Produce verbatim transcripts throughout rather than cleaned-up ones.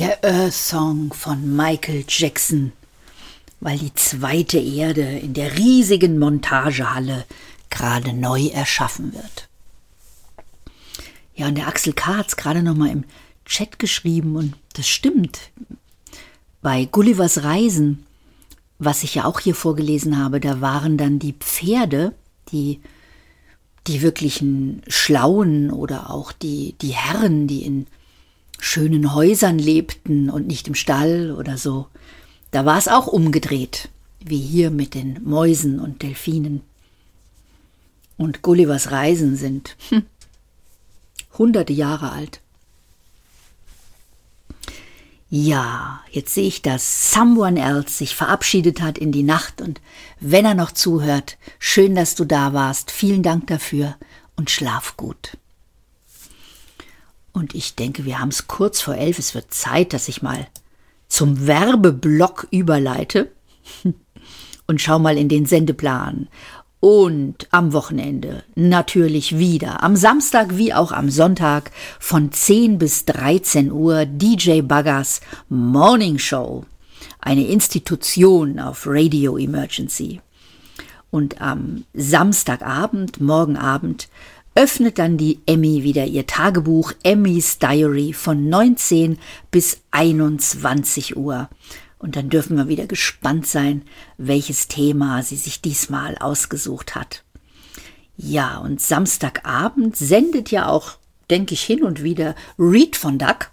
Der Earth Song von Michael Jackson, weil die zweite Erde in der riesigen Montagehalle gerade neu erschaffen wird. Ja, und der Axel K. hat es gerade nochmal im Chat geschrieben und das stimmt. Bei Gullivers Reisen, was ich ja auch hier vorgelesen habe, da waren dann die Pferde, die, die wirklichen Schlauen oder auch die, die Herren, die in schönen Häusern lebten und nicht im Stall oder so. Da war es auch umgedreht, wie hier mit den Mäusen und Delfinen. Und Gullivers Reisen sind hm, hunderte Jahre alt. Ja, jetzt sehe ich, dass Someone Else sich verabschiedet hat in die Nacht und wenn er noch zuhört, schön, dass du da warst, vielen Dank dafür und schlaf gut. Und ich denke, wir haben es kurz vor elf, es wird Zeit, dass ich mal zum Werbeblock überleite und schau mal in den Sendeplan. Und am Wochenende natürlich wieder, am Samstag wie auch am Sonntag von zehn bis dreizehn Uhr D J Buggers Morning Show, eine Institution auf Radio Emergency. Und am Samstagabend, morgen Abend, öffnet dann die Emmy wieder ihr Tagebuch Emmys Diary von neunzehn bis einundzwanzig Uhr. Und dann dürfen wir wieder gespannt sein, welches Thema sie sich diesmal ausgesucht hat. Ja, und Samstagabend sendet ja auch, denke ich, hin und wieder Reed von Duck.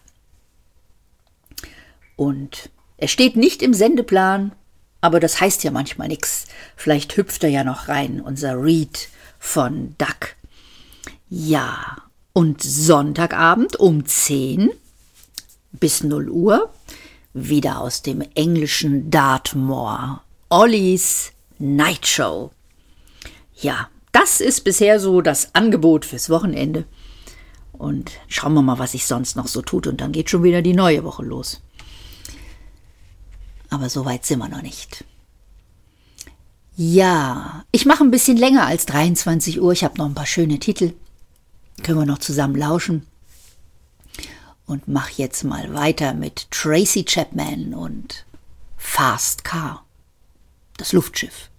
Und er steht nicht im Sendeplan, aber das heißt ja manchmal nichts. Vielleicht hüpft er ja noch rein, unser Reed von Duck. Ja, und Sonntagabend um zehn bis null Uhr wieder aus dem englischen Dartmoor, Ollies Night Show. Ja, das ist bisher so das Angebot fürs Wochenende. Und schauen wir mal, was sich sonst noch so tut. Und dann geht schon wieder die neue Woche los. Aber so weit sind wir noch nicht. Ja, ich mache ein bisschen länger als dreiundzwanzig Uhr. Ich habe noch ein paar schöne Titel. Können wir noch zusammen lauschen. Und mach jetzt mal weiter mit Tracy Chapman und Fast Car, das Luftschiff.